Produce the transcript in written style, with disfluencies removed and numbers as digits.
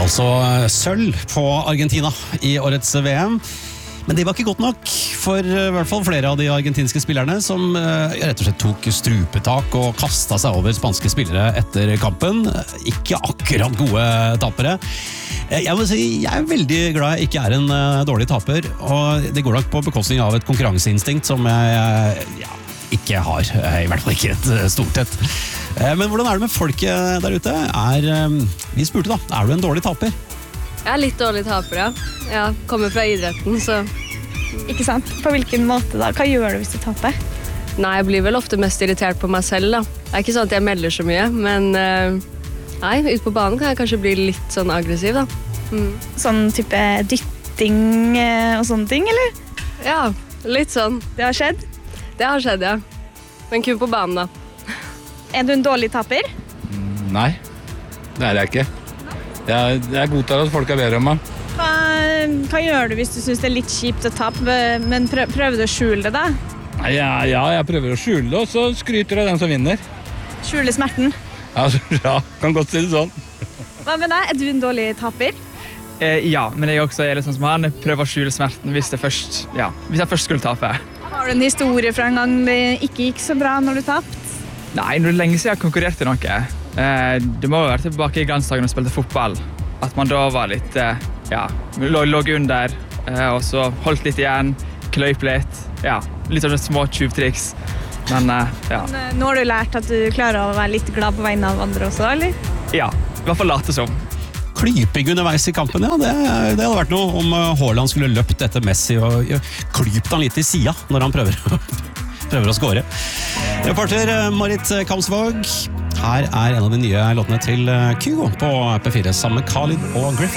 Altså sølv på Argentina I årets VM. Men det var ikke godt nok for I hvert fall flere av de argentinske spillerne som rett og slett tok strupetak og kastet seg over spanske spillere etter kampen. Ikke akkurat gode tapere. Jeg må si, jeg veldig glad jeg ikke en dårlig taper, og det går nok på bekostning av et konkurranseinstinkt som jeg ikke har, I hvert fall ikke et stort et. Men hvordan det med folket der ute? Vi spurte da, du en dårlig taper? Jeg litt dårlig taper, ja. Jeg kommer fra idretten, så... Ikke sant? På hvilken måte da? Hva gjør du hvis du taper? Nei, jeg blir vel ofte mest irritert på meg selv, da. Det ikke sånn at jeg melder så mye, men... Nei, ut på banen kan jeg kanskje bli litt sånn aggressiv, da. Sånn type dytting og sånne ting, eller? Ja, litt sånn. Det har skjedd? Det har skjedd, ja. Men kun på banen, da. Du en dårlig taper? Nei, det jeg ikke. Jeg godtar at folk bedre om meg. Hva gjør du hvis du synes det litt kjipt å tape, men prøver du å skjule det da? Ja, jeg prøver å skjule det, og så skryter jeg den som vinner. Skjule smerten? Ja, kan godt si det sånn. Hva med deg? Du en dårlig taper? Ja, men jeg også litt sånn som han. Jeg prøver å skjule smerten hvis jeg først skulle tape. Har du en historie fra en gang det ikke gikk så bra når du tapte? Nei, når det lenge siden jeg konkurrerte noe. Det må være tilbake I glansdagen og spilte fotball. At man da var litt, lå under, og så holdt litt igjen, kløyp litt. Ja, litt sånne små tjuvtriks. Men, nå har du lært at du klarer å være litt glad på vegne av andre også, eller? Ja, I hvert fall late som. Klyping underveis I kampen, ja, det hadde vært noe om Haaland skulle løpt etter Messi og klypt han litt I siden når han prøver å score. Reporter Marit Kamsvåg. Her en av de nye låtene til Kygo på P4 sammen med Khalid og Griffith.